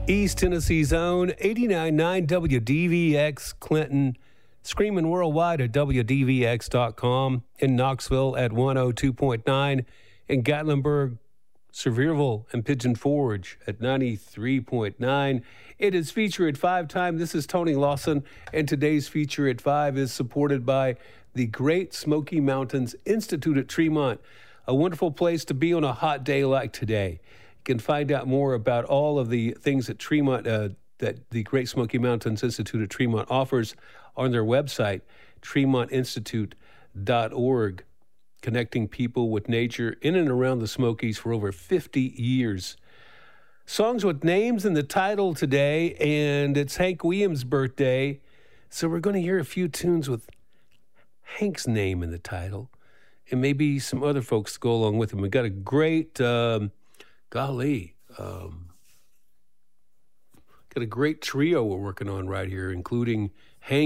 East Tennessee's own 89.9 WDVX Clinton, screaming worldwide at WDVX.com, in Knoxville at 102.9, in Gatlinburg, Sevierville, and Pigeon Forge at 93.9. It is Feature at 5 time. This is Tony Lawson, and today's Feature at 5 is supported by the Great Smoky Mountains Institute at Tremont, a wonderful place to be on a hot day like today. You can find out more about all of the things that Tremont, that the Great Smoky Mountains Institute at Tremont offers on their website, tremontinstitute.org, connecting people with nature in and around the Smokies for over 50 years. Songs with names in the title today, and it's Hank Williams' birthday, so we're going to hear a few tunes with Hank's name in the title, and maybe some other folks to go along with him. We've got a great, got a great trio we're working on right here, including Hank